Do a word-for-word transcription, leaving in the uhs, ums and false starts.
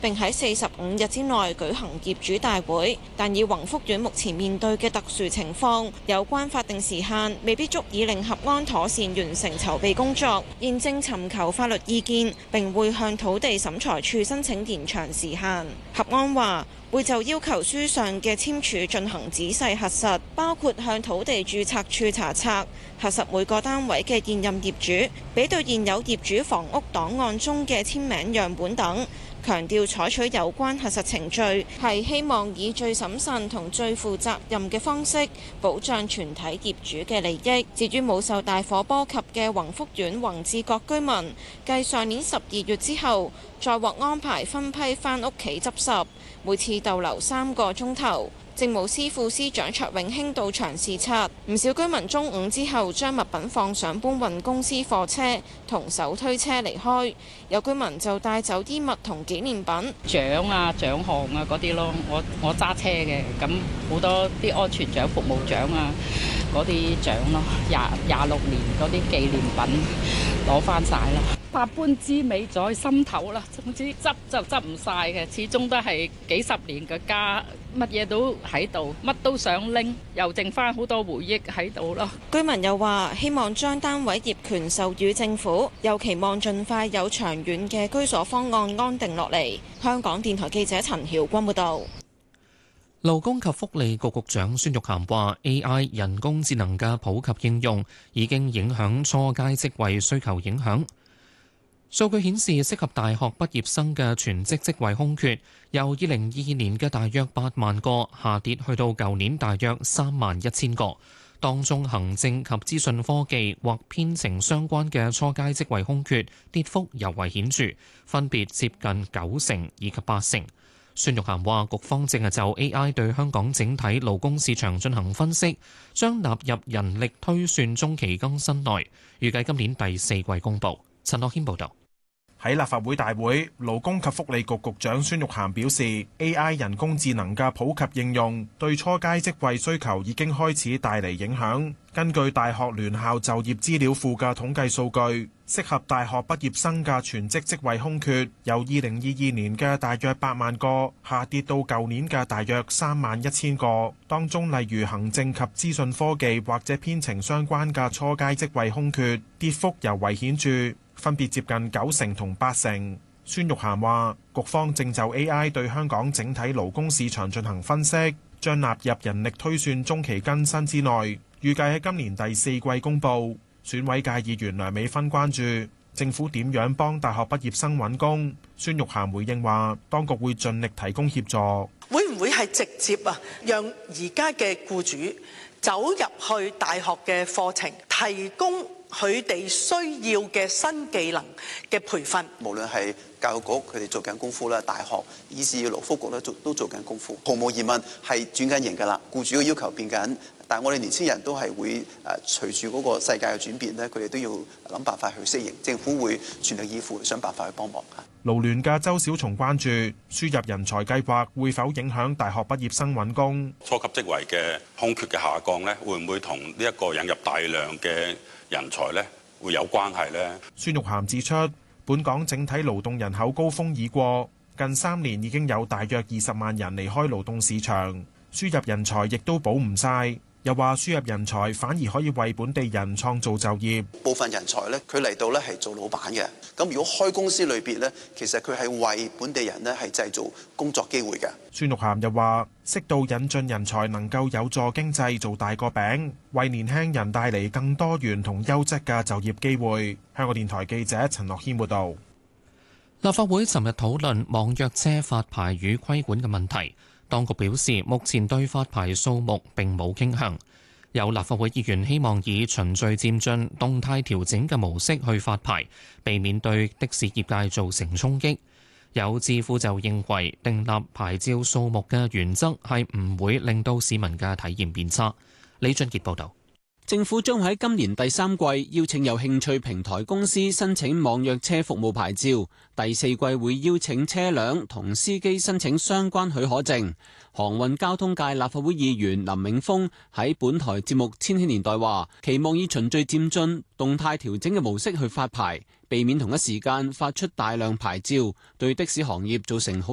並喺四十五日之內舉行業主大會。但以宏福苑目前面對嘅特殊情況，有關法定時限未必足以令合安妥善完成籌備工作，現正尋求法律意見，並會向土地審裁處申請延長時限。合安話會就要求書上嘅簽署進行仔細核實，包括向土地註冊處查冊，核實每個單位嘅現任業主，比對現有業主房屋檔案中嘅簽名樣本等。強調採取有關核實程序係希望以最審慎同最負責任嘅方式保障全體業主嘅利益。至於冇受大火波及嘅宏福苑宏志閣居民，繼上年十二月之後，再獲安排分批返屋企執拾，每次逗留三個鐘頭。政務司副司長卓永興到場視察，唔少居民中午之後將物品放上搬運公司貨車同手推車離開，有居民就帶走衣物同紀念品、 獎啊、獎項啊嗰啲咯。我我揸車嘅，咁好多啲安全獎、服務獎啊嗰啲獎咯，廿廿六年嗰啲紀念品攞翻晒啦。百般滋味在心頭啦，總之執就執唔晒嘅，始終都係幾十年嘅家，乜嘢都喺度，乜都想拎，又剩翻好多回憶喺度咯。 居民又話希望將單位業權授予政府，又期望盡快有長遠嘅居所方案安定落嚟。香港電台記者陳曉君報導。 勞工及福利局局長孫玉菡話 A I 人工智能嘅普及應用已經影響初階職位需求影響。數據顯示，適合大學畢業生嘅全職職位空缺，由二零二二年嘅大約八萬個下跌去到舊年大約三萬一千個。當中行政及資訊科技或編程相關嘅初階職位空缺跌幅尤為顯著，分別接近九成以及八成。孫玉菡話：局方正係就 A I 對香港整體勞工市場進行分析，將納入人力推算中期更新內，預計今年第四季公佈。陳樂軒報導。 喺立法會大會，勞工及福利局局長孫玉菡表示 A I 人工智能嘅普及應用對初階職位需求已經開始帶嚟影響。根據大學聯校就業資料庫嘅統計數據，適合大學畢業生嘅全職職位空缺由二零二二年嘅大約八萬個下跌到舊年嘅大約三萬一千個。當中例如行政及資訊科技或者編程相關嘅初階職位空缺跌幅尤為顯著，分別接近九成同八成。孫玉菡話：局方正就 A I 對香港整體勞工市場進行分析，將納入人力推算中期更新之內，預計喺今年第四季公佈。選委界議員梁美芬關注政府點樣幫大學畢業生揾工。孫玉菡回應話：當局會盡力提供協助。 會唔會係直接啊，讓而家嘅僱主走入去大學嘅課程，提供佢哋需要嘅新技能嘅培訓？ 無論係教育局佢哋做緊功夫啦，大學以至勞福局咧做都做緊功夫，毫無疑問係轉緊型㗎啦。僱主嘅要求變緊，但係我哋年輕人都係會誒隨住嗰個世界嘅轉變咧，佢哋都要諗辦法去適應。政府會全力以赴想辦法去幫忙嚇。 勞聯嘅周小松關注輸入人才計劃會否影響大學畢業生揾工？ 初級職位嘅空缺嘅下降咧，會唔會同呢一個引入大量嘅人才咧會有關係呢？ 孫玉菡指出，本港整體勞動人口高峰已過，近三年已經有大約二十萬人離開勞動市場，輸入人才亦都補唔晒。又話輸入人才反而可以為本地人創造就業。 部分人才咧，佢嚟到咧係做老闆嘅。咁如果開公司裏邊咧，其實佢係為本地人咧係製造工作機會嘅。 孫玉菡又話：適度引進人才能夠有助經濟做大個餅，為年輕人帶嚟更多元同優質嘅就業機會。香港電台記者陳樂軒報導。 立法會尋日討論網約車發牌與規管嘅問題。當局表示，目前對發牌數目並冇傾向。有立法會議員希望以循序漸進、動態調整嘅模式去發牌，避免對的士業界造成衝擊。有智庫就認為，訂立牌照數目嘅原則係唔會令到市民嘅體驗變差。李俊傑報導。 政府將喺今年第三季邀請有興趣平台公司申請網約車服務牌照，第四季會邀請車輛同司機申請相關許可證。航運交通界立法會議員林永峰喺本台節目《千禧年代》話，期望以循序漸進、動態調整嘅模式去發牌，避免同一時間發出大量牌照，對的士行業造成好